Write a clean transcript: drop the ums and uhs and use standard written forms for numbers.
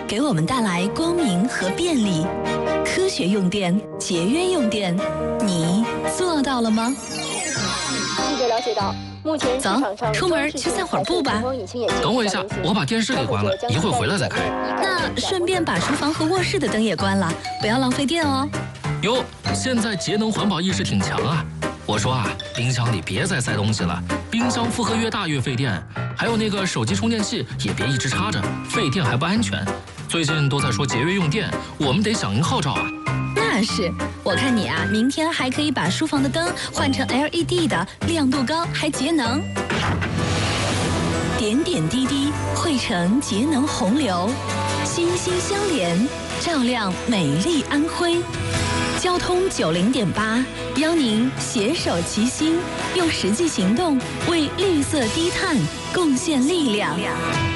给我们带来光明和便利。科学用电，节约用电，你做到了吗？ 记者了解到，目前市场上出门去散会儿步吧。 等我一下，我把电视给关了，一会儿回来再开。 那顺便把厨房和卧室的灯也关了，不要浪费电哦。 哟，现在节能环保意识挺强啊！我说啊，冰箱里别再塞东西了，冰箱负荷越大越费电。还有那个手机充电器也别一直插着，费电还不安全。最近都在说节约用电，我们得响应号召啊。 那是，我看你啊，明天还可以把书房的灯换成 LED 的，亮度高还节能。点点滴滴汇成节能洪流，心心相连，照亮美丽安徽。交通90.8，邀您携手齐心，用实际行动为绿色低碳贡献力量。